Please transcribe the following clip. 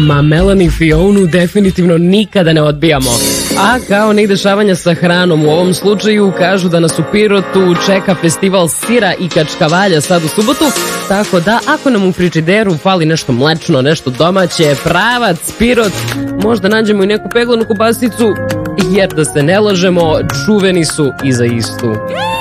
Ma Melanie Fionu definitivno nikada ne odbijamo. A kao ne dešavanja sa hranom u ovom slučaju kažu da nas u Pirotu čeka festival sira i kačkavalja sad u subotu, tako da ako nam u frižideru fali nešto mlečno, nešto domaće, pravac, Pirot, možda nađemo i neku peglanu kobasicu, jer da se ne lažemo, čuveni su i za istu.